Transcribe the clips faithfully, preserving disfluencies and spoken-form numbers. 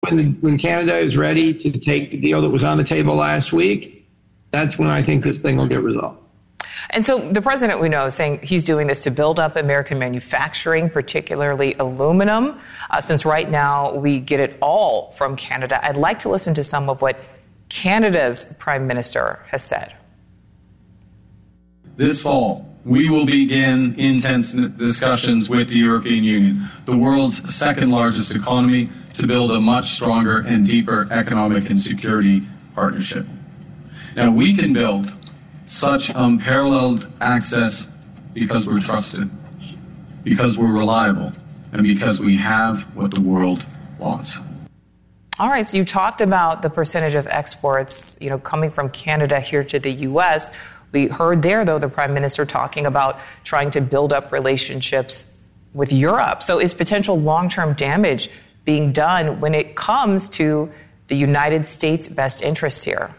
when the, when Canada is ready to take the deal that was on the table last week, that's when I think this thing will get resolved. And so the president, we know, is saying he's doing this to build up American manufacturing, particularly aluminum, uh, since right now we get it all from Canada. I'd like to listen to some of what Canada's prime minister has said. This fall, we will begin intense discussions with the European Union, the world's second largest economy, to build a much stronger and deeper economic and security partnership. Now, we can build such unparalleled access because we're trusted, because we're reliable, and because we have what the world wants. All right, so you talked about the percentage of exports, you know, coming from Canada here to the U S. We heard there, though, the prime minister talking about trying to build up relationships with Europe. So is potential long-term damage being done when it comes to the United States' best interests here?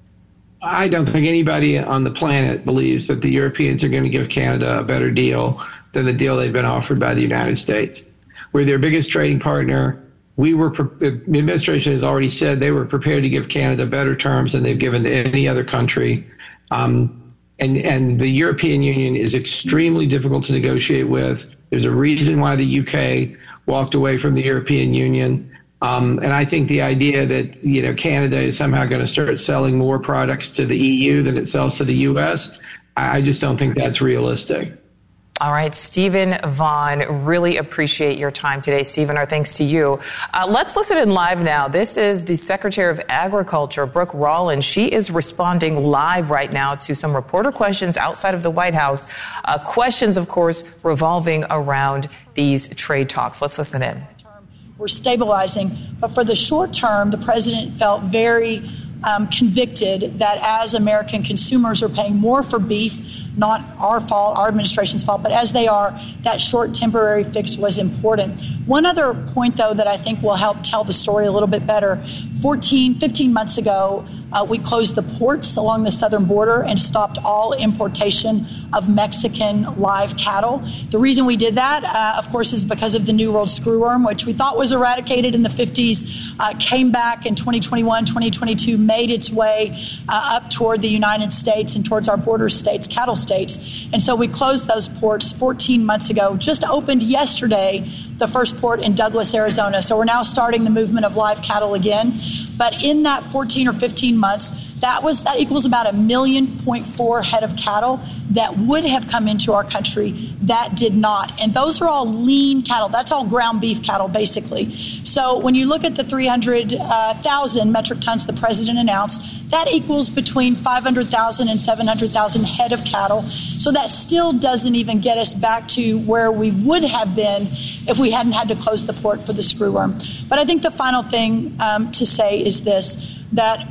I don't think anybody on the planet believes that the Europeans are going to give Canada a better deal than the deal they've been offered by the United States. We're their biggest trading partner. We were, the administration has already said they were prepared to give Canada better terms than they've given to any other country. Um, and, and the European Union is extremely difficult to negotiate with. There's a reason why the U K walked away from the European Union. Um, and I think the idea that, you know, Canada is somehow going to start selling more products to the E U than it sells to the U S, I just don't think that's realistic. All right, Stephen Vaughn, really appreciate your time today. Stephen, our thanks to you. Uh, let's listen in live now. This is the Secretary of Agriculture, Brooke Rollins. She is responding live right now to some reporter questions outside of the White House. Uh, questions, of course, revolving around these trade talks. Let's listen in. We're stabilizing, but for the short term, the president felt very um, convicted that as American consumers are paying more for beef, not our fault, our administration's fault, but as they are, that short temporary fix was important. One other point, though, that I think will help tell the story a little bit better. fourteen, fifteen months ago, uh, we closed the ports along the southern border and stopped all importation of Mexican live cattle. The reason we did that, uh, of course, is because of the New World screwworm, which we thought was eradicated in the fifties, uh, came back in twenty twenty-one, twenty twenty-two, made its way uh, up toward the United States and towards our border states, cattle states. And so we closed those ports fourteen months ago, just opened yesterday the first port in Douglas, Arizona. So we're now starting the movement of live cattle again. But in that fourteen or fifteen months, that was that equals about a million point four head of cattle that would have come into our country that did not. And those are all lean cattle. That's all ground beef cattle, basically. So when you look at the three hundred thousand metric tons the president announced, that equals between five hundred thousand and seven hundred thousand head of cattle. So that still doesn't even get us back to where we would have been if we hadn't had to close the port for the screwworm. But I think the final thing um, to say is this, that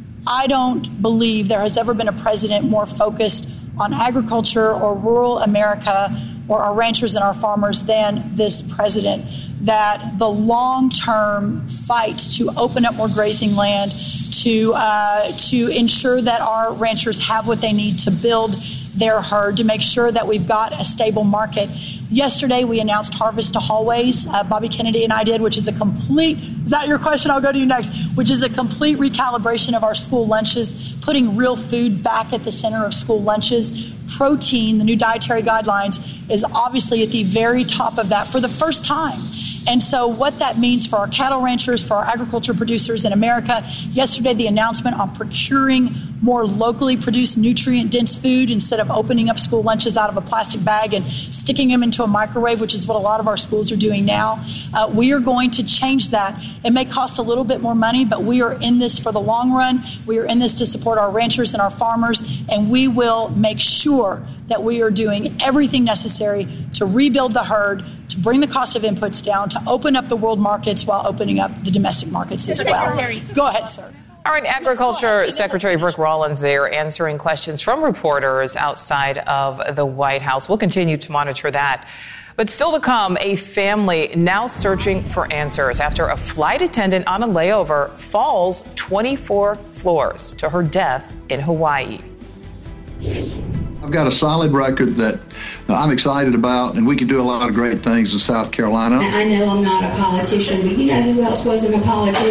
I don't believe there has ever been a president more focused on agriculture or rural America or our ranchers and our farmers than this president, that the long-term fight to open up more grazing land, to uh, to ensure that our ranchers have what they need to build their herd, to make sure that we've got a stable market. Yesterday, we announced Harvest to Hallways, uh, Bobby Kennedy and I did, which is a complete, is that your question? I'll go to you next, which is a complete recalibration of our school lunches, putting real food back at the center of school lunches. Protein, the new dietary guidelines, is obviously at the very top of that for the first time. And so what that means for our cattle ranchers, for our agriculture producers in America, yesterday the announcement on procuring more locally produced nutrient-dense food instead of opening up school lunches out of a plastic bag and sticking them into a microwave, which is what a lot of our schools are doing now. Uh, we are going to change that. It may cost a little bit more money, but we are in this for the long run. We are in this to support our ranchers and our farmers, and we will make sure that we are doing everything necessary to rebuild the herd, to bring the cost of inputs down, to open up the world markets while opening up the domestic markets as well. Go ahead, sir. All right, Agriculture Secretary Brooke Rollins there answering questions from reporters outside of the White House. We'll continue to monitor that. But still to come, a family now searching for answers after a flight attendant on a layover falls twenty-four floors to her death in Hawaii. I've got a solid record that I'm excited about, and we can do a lot of great things in South Carolina. I know I'm not a politician, but you know who else wasn't a politician?